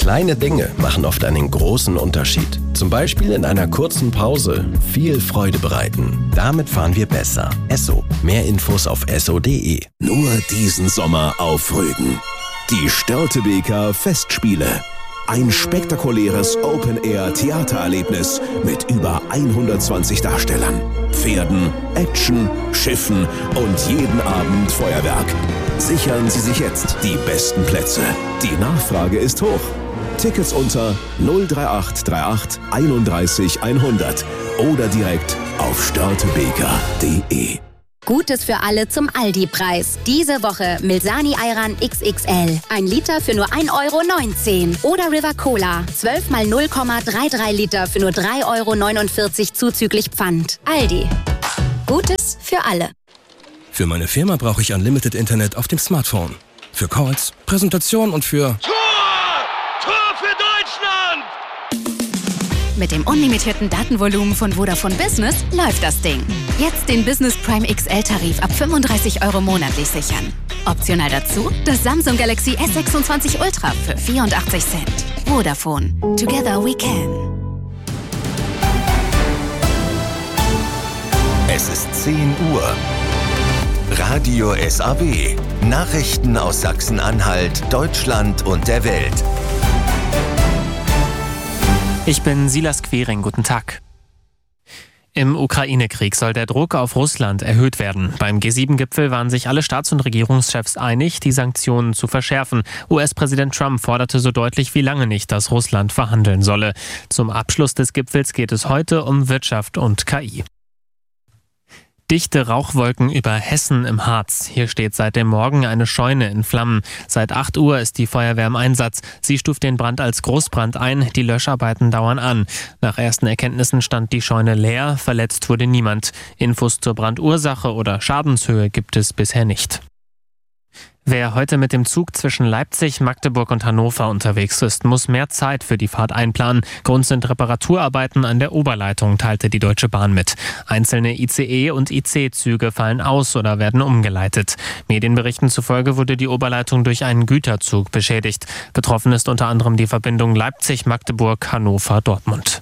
Kleine Dinge machen oft einen großen Unterschied. Zum Beispiel in einer kurzen Pause viel Freude bereiten. Damit fahren wir besser. Esso. Mehr Infos auf esso.de. Nur diesen Sommer auf Rügen. Die Störtebeker Festspiele. Ein spektakuläres Open-Air-Theatererlebnis mit über 120 Darstellern, Pferden, Action, Schiffen und jeden Abend Feuerwerk. Sichern Sie sich jetzt die besten Plätze. Die Nachfrage ist hoch. Tickets unter 03838 31 100 oder direkt auf störtebeker.de. Gutes für alle zum Aldi-Preis. Diese Woche Milsani Ayran XXL. 1 Liter für nur 1,19 €. Oder River Cola. 12 mal 0,33 Liter für nur 3,49 € zuzüglich Pfand. Aldi. Gutes für alle. Für meine Firma brauche ich Unlimited Internet auf dem Smartphone. Für Calls, Präsentation und für... Tor für Deutschland! Mit dem unlimitierten Datenvolumen von Vodafone Business läuft das Ding. Jetzt den Business Prime XL-Tarif ab 35 € monatlich sichern. Optional dazu das Samsung Galaxy S26 Ultra für 84 Cent. Vodafone. Together we can. Es ist 10 Uhr. Radio SAW. Nachrichten aus Sachsen-Anhalt, Deutschland und der Welt. Ich bin Silas Quering, guten Tag. Im Ukraine-Krieg soll der Druck auf Russland erhöht werden. Beim G7-Gipfel waren sich alle Staats- und Regierungschefs einig, die Sanktionen zu verschärfen. US-Präsident Trump forderte so deutlich wie lange nicht, dass Russland verhandeln solle. Zum Abschluss des Gipfels geht es heute um Wirtschaft und KI. Dichte Rauchwolken über Hessen im Harz. Hier steht seit dem Morgen eine Scheune in Flammen. Seit 8 Uhr ist die Feuerwehr im Einsatz. Sie stuft den Brand als Großbrand ein. Die Löscharbeiten dauern an. Nach ersten Erkenntnissen stand die Scheune leer. Verletzt wurde niemand. Infos zur Brandursache oder Schadenshöhe gibt es bisher nicht. Wer heute mit dem Zug zwischen Leipzig, Magdeburg und Hannover unterwegs ist, muss mehr Zeit für die Fahrt einplanen. Grund sind Reparaturarbeiten an der Oberleitung, teilte die Deutsche Bahn mit. Einzelne ICE- und IC-Züge fallen aus oder werden umgeleitet. Medienberichten zufolge wurde die Oberleitung durch einen Güterzug beschädigt. Betroffen ist unter anderem die Verbindung Leipzig, Magdeburg, Hannover, Dortmund.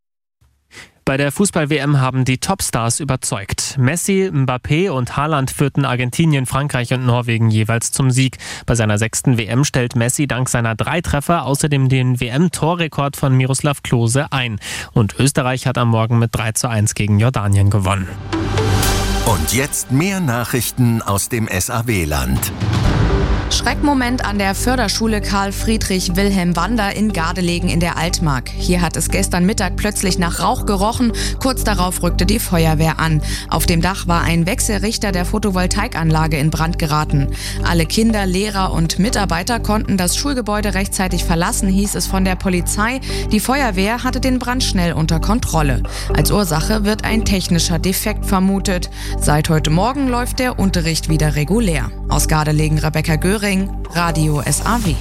Bei der Fußball-WM haben die Topstars überzeugt. Messi, Mbappé und Haaland führten Argentinien, Frankreich und Norwegen jeweils zum Sieg. Bei seiner 6. WM stellt Messi dank seiner 3 Treffer außerdem den WM-Torrekord von Miroslav Klose ein. Und Österreich hat am Morgen mit 3:1 gegen Jordanien gewonnen. Und jetzt mehr Nachrichten aus dem SAW-Land. Schreckmoment an der Förderschule Karl Friedrich Wilhelm Wander in Gardelegen in der Altmark. Hier hat es gestern Mittag plötzlich nach Rauch gerochen. Kurz darauf rückte die Feuerwehr an. Auf dem Dach war ein Wechselrichter der Photovoltaikanlage in Brand geraten. Alle Kinder, Lehrer und Mitarbeiter konnten das Schulgebäude rechtzeitig verlassen, hieß es von der Polizei. Die Feuerwehr hatte den Brand schnell unter Kontrolle. Als Ursache wird ein technischer Defekt vermutet. Seit heute Morgen läuft der Unterricht wieder regulär. Aus Gardelegen Rebecca Göring, Radio SAW.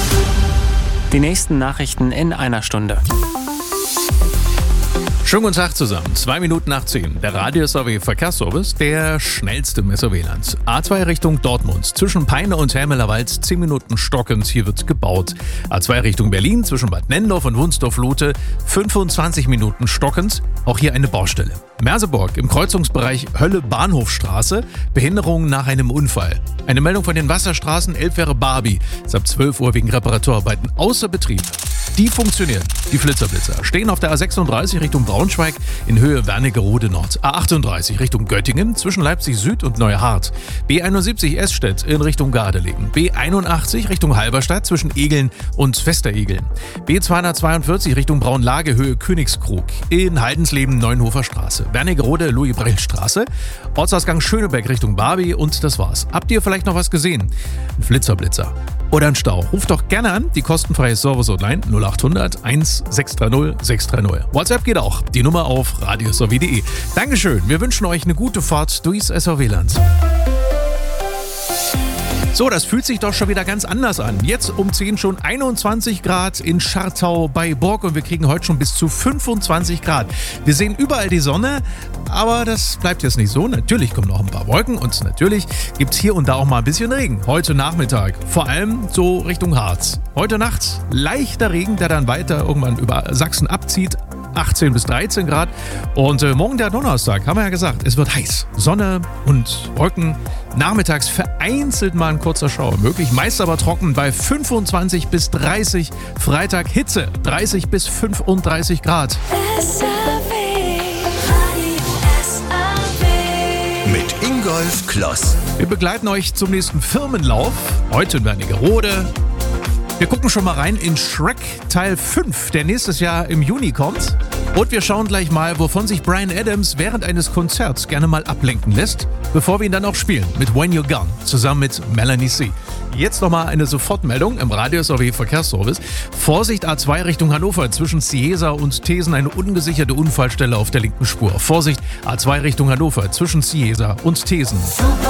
Die nächsten Nachrichten in einer Stunde. Schönen guten Tag zusammen. 2 Minuten nach 10. Der Radio SAW Verkehrsservice, der schnellste im SAW-Land. A2 Richtung Dortmund. Zwischen Peine und Helmelerwald 10 Minuten stockend. Hier wird gebaut. A2 Richtung Berlin. Zwischen Bad Nenndorf und Wunsdorf-Lute 25 Minuten stockend. Auch hier eine Baustelle. Merseburg im Kreuzungsbereich Hölle-Bahnhofstraße. Behinderung nach einem Unfall. Eine Meldung von den Wasserstraßen Elbfähre-Barbie. Ist ab 12 Uhr wegen Reparaturarbeiten außer Betrieb. Die funktionieren. Die Flitzer stehen auf der A36 Richtung Braunschweig in Höhe Wernigerode Nord. A38 Richtung Göttingen zwischen Leipzig Süd und Neuhardt. B71 Esstedt in Richtung Gardelegen. B81 Richtung Halberstadt zwischen Egeln und Westeregeln. B242 Richtung Braunlage Höhe Königskrug in Haldensleben Neuenhofer Straße. Wernigerode Louis-Brell-Straße. Ortsausgang Schöneberg Richtung Barbie und das war's. Habt ihr vielleicht noch was gesehen? Ein Flitzer oder ein Stau? Ruft doch gerne an. Die kostenfreie Service-Hotline 0800 1630 630. WhatsApp geht auch. Die Nummer auf radiosaw.de. Dankeschön. Wir wünschen euch eine gute Fahrt durchs SAW-Land. So, das fühlt sich doch schon wieder ganz anders an. Jetzt um 10 schon 21 Grad in Schartau bei Bork und wir kriegen heute schon bis zu 25 Grad. Wir sehen überall die Sonne, aber das bleibt jetzt nicht so. Natürlich kommen noch ein paar Wolken und natürlich gibt es hier und da auch mal ein bisschen Regen. Heute Nachmittag, vor allem so Richtung Harz. Heute Nacht leichter Regen, der dann weiter irgendwann über Sachsen abzieht. 18 bis 13 Grad. Und morgen der Donnerstag, haben wir ja gesagt, es wird heiß. Sonne und Wolken. Nachmittags vereinzelt mal ein kurzer Schauer möglich. Meist aber trocken bei 25 bis 30. Freitag Hitze, 30 bis 35 Grad. Mit Ingolf Kloss. Wir begleiten euch zum nächsten Firmenlauf. Heute in Wernigerode. Wir gucken schon mal rein in Shrek Teil 5, der nächstes Jahr im Juni kommt. Und wir schauen gleich mal, wovon sich Bryan Adams während eines Konzerts gerne mal ablenken lässt, bevor wir ihn dann auch spielen mit When You're Gone, zusammen mit Melanie C. Jetzt nochmal eine Sofortmeldung im Radius AW Verkehrsservice. Vorsicht A2 Richtung Hannover, zwischen Ciesa und Thesen eine ungesicherte Unfallstelle auf der linken Spur. Vorsicht A2 Richtung Hannover, zwischen Ciesa und Thesen.